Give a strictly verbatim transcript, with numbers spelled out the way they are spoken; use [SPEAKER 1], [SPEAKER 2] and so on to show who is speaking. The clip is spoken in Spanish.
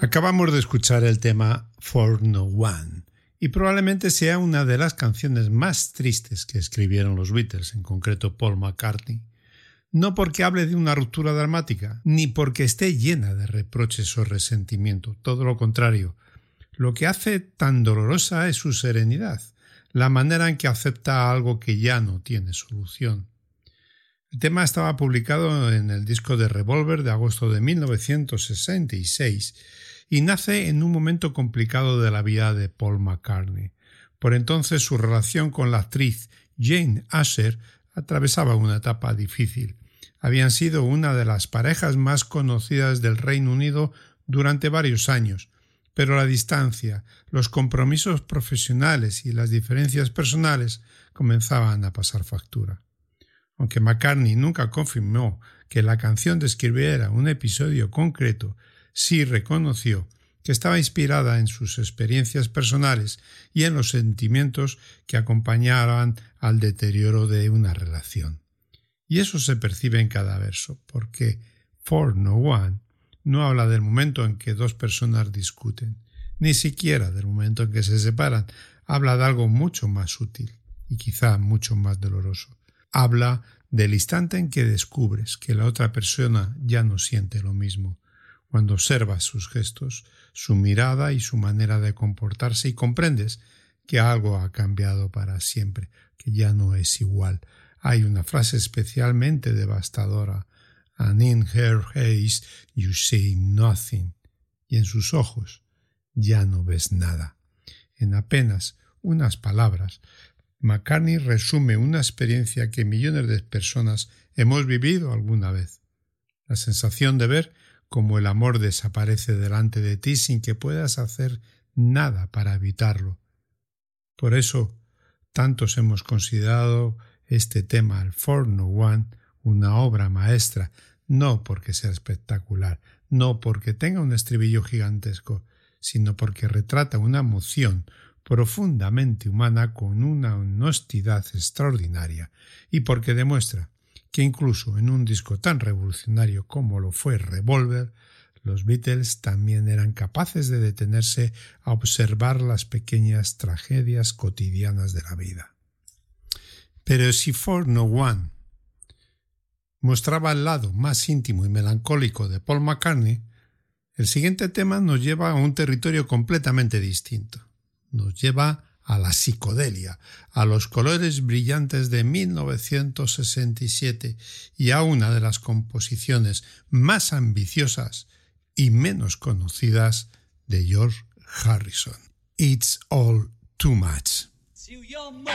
[SPEAKER 1] Acabamos de escuchar el tema For No One y probablemente sea una de las canciones más tristes que escribieron los Beatles, en concreto Paul McCartney, no porque hable de una ruptura dramática, ni porque esté llena de reproches o resentimiento, todo lo contrario. Lo que hace tan dolorosa es su serenidad, la manera en que acepta algo que ya no tiene solución. El tema estaba publicado en el disco de Revolver de agosto de mil novecientos sesenta y seis y nace en un momento complicado de la vida de Paul McCartney. Por entonces su relación con la actriz Jane Asher atravesaba una etapa difícil. Habían sido una de las parejas más conocidas del Reino Unido durante varios años, pero la distancia, los compromisos profesionales y las diferencias personales comenzaban a pasar factura. Aunque McCartney nunca confirmó que la canción describiera un episodio concreto, sí reconoció que estaba inspirada en sus experiencias personales y en los sentimientos que acompañaban al deterioro de una relación. Y eso se percibe en cada verso, porque For No One no habla del momento en que dos personas discuten, ni siquiera del momento en que se separan. Habla de algo mucho más sutil y quizá mucho más doloroso. Habla del instante en que descubres que la otra persona ya no siente lo mismo, cuando observas sus gestos, su mirada y su manera de comportarse y comprendes que algo ha cambiado para siempre, que ya no es igual. Hay una frase especialmente devastadora: "And in her eyes you see nothing", y en sus ojos ya no ves nada. En apenas unas palabras, McCartney resume una experiencia que millones de personas hemos vivido alguna vez. La sensación de ver cómo el amor desaparece delante de ti sin que puedas hacer nada para evitarlo. Por eso, tantos hemos considerado este tema, el For No One, una obra maestra, no porque sea espectacular, no porque tenga un estribillo gigantesco, sino porque retrata una emoción profundamente humana con una honestidad extraordinaria y porque demuestra que incluso en un disco tan revolucionario como lo fue Revolver, los Beatles también eran capaces de detenerse a observar las pequeñas tragedias cotidianas de la vida. Pero si For No One mostraba el lado más íntimo y melancólico de Paul McCartney, el siguiente tema nos lleva a un territorio completamente distinto. Nos lleva a la psicodelia, a los colores brillantes de mil novecientos sesenta y siete y a una de las composiciones más ambiciosas y menos conocidas de George Harrison. It's All Too Much.